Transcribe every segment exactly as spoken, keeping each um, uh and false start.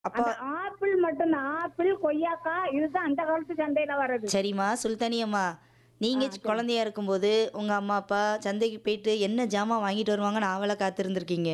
அப்போ அந்த ஆப்பிள் மட்டும் தான். ஆப்பிள், கொய்யாக்கா இதுதான் அந்த காலத்து சந்தையில வர்றது. சரிம்மா சுல்தானி அம்மா, நீங்க ஆ சி சரி. குழந்தையா இருக்கும்போது, உங்க அம்மா, அப்பா சந்தைக்கு போயிட்டு என்ன ஜாமான் வாங்கிட்டு வருவாங்கன்னு ஆவலா காத்திருந்திருக்கீங்க?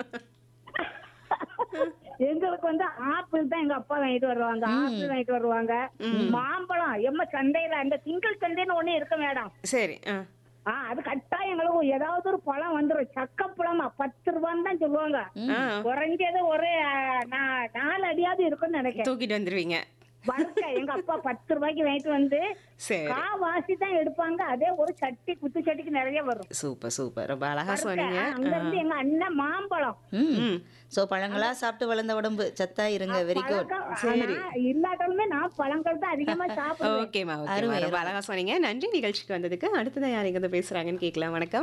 எங்களுக்கு வந்து ஆப்பிள் தான் எங்க அப்பா வாங்கிட்டு வருவாங்க. ஆப்பிள் ம். வாங்கிட்டு வருவாங்க. ம். மாம்பழம் எம்ம சந்தையில அந்த திங்கள் சந்தைன்னு ஒண்ணு இருக்கு மேடம். சரி. ஆ. ஆ அது கட்டாயம் எங்களுக்கு ஏதாவது ஒரு பழம் வந்துரும். சக்கப்பழமா பத்து ரூபான்னு தான் சொல்லுவாங்க. ஆ. ம். குறைஞ்சது ஒரு அஹ், நா- நாலு அடியாவது இருக்கும்னு நினைக்கிறேன். தூக்கிட்டு வந்துருவீங்க. வறுக்க எங்க அப்பா பத்து ரூபாய்க்கு வாங்கிட்டு வந்து சரி. கா வாசி தான் எடுப்பாங்க. அதே ஒரு சட்டி குத்து சட்டிக்கு நிறைய வரும். Super, super. ரொம்ப அழகா வறுக்க சொன்னீங்க. அங்க ஆ. இருந்து எங்க அண்ணன் மாம்பழம் ம். ம். ஸோ பழங்களா சாப்பிட்டு வளர்ந்த உடம்பு. சத்தா இருங்க. Very good. பழங்கள் சரி. நான் இல்லாட்டாலுமே நான் பழங்கள் தான் அதிகமா சாப்பிடுவேன். ஓகேம்மா, ஓகேம்மா. அருமை, ரொம்ப அருமை. அழகா சொன்னீங்க. நன்றி நிகழ்ச்சிக்கு வந்ததுக்கு. அடுத்ததான் யார் எங்க பேசுறாங்கன்னு கேட்கலாம். வணக்கம்.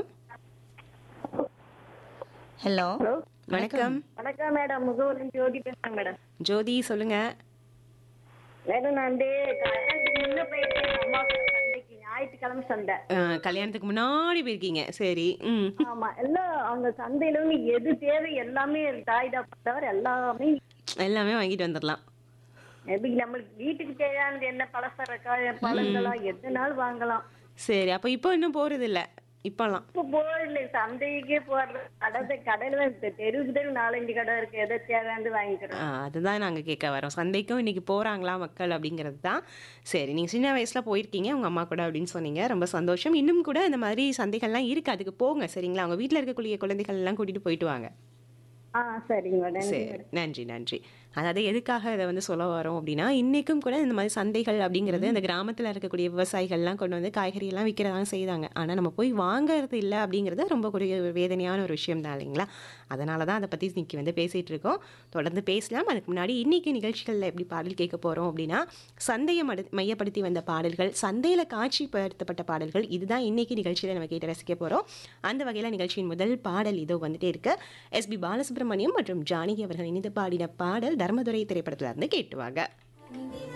ஹலோ. வணக்கம். வணக்கம் மேடம். முகவரி ஜோதி பேசுறேன் மேடம். ஜோதி சொல்லுங்க. மேடம் நான் வந்து கல்யாணத்துக்கு முன்ன போயிருக்கேன் அம்மா கூட சந்தைக்கு. ஞாயிற்றுக்கிழமை சந்தை. ஆ, கல்யாணத்துக்கு முன்னாடி போயிருக்கீங்க. சரி. ம். ஆமா எல்லாம் அவங்க சந்தையில வந்து எது தேவை எல்லாமே தாய்தா தவிர எல்லாமே எல்லாமே வாங்கிட்டு வந்துடலாம். எப்படி நம்மளுக்கு வீட்டுக்கு தேவையானது என்ன பலசரக்கா பழங்களா எதுனாலும் வாங்கலாம். சரி. அப்ப இப்போ இன்னும் போறது இல்ல. இப்பலாம். இப்ப போறதில்ல சந்தைக்கே போறது. கடை கடையில தான் இருக்கு. தெருவுக்கு தெரு நாலஞ்சு கடை இருக்கு. எதை தேவையானது ஆ, வாங்கிக்கிறோம். அதுதான் நாங்க கேட்க வரோம். சந்தைக்கும் இன்னைக்கு போறாங்களா மக்கள் அப்படிங்கிறது தான். சரி. நீங்க சின்ன வயசுல போயிருக்கீங்க உங்க அம்மா கூட அப்படின்னு சொன்னீங்க. ரொம்ப சந்தோஷம். இன்னும் கூட இந்த மாதிரி சந்தைகள்லாம் இருக்கு. அதுக்கு போங்க. சரிங்களா? உங்க வீட்ல இருக்கக்கூடிய குழந்தைகள் எல்லாம் கூட்டிட்டு போயிட்டு வாங்க. ஆ சரிங்க மேடம். சரி. நன்றி, நன்றி. அதாவது எதுக்காக இதை வந்து சொல்ல வரோம் அப்படின்னா, இன்னைக்கும் கூட இந்த மாதிரி சந்தைகள் அப்படிங்கிறது அந்த கிராமத்துல இருக்கக்கூடிய விவசாயிகள்லாம் கொண்டு வந்து காய்கறி எல்லாம் விற்கிறதான் செய்தாங்க. ஆனா நம்ம போய் வாங்குறது இல்லை அப்படிங்கிறது ரொம்ப கூடிய ஒரு வேதனையான ஒரு விஷயம் தான் இல்லைங்களா? அதனால தான் அதை பத்தி இன்னைக்கு வந்து பேசிட்டு இருக்கோம். தொடர்ந்து பேசலாம். அதுக்கு முன்னாடி இன்னைக்கு நிகழ்ச்சிகள்ல எப்படி பாடல் கேட்க போறோம் அப்படின்னா, சந்தையை மடு மையப்படுத்தி வந்த பாடல்கள், சந்தையில காட்சிப்படுத்தப்பட்ட பாடல்கள், இதுதான் இன்னைக்கு நிகழ்ச்சியில நம்ம கேட்டு ரசிக்க போறோம். அந்த வகையில நிகழ்ச்சியின் முதல் பாடல் இதோ வந்துட்டே இருக்கு. எஸ் பி பாலசுப்ரமணியம் மற்றும் ஜானகி அவர்கள் இணைந்து பாடின பாடல் தர்மதுரை திரைப்படத்துல இருந்து கேட்டுவாங்க.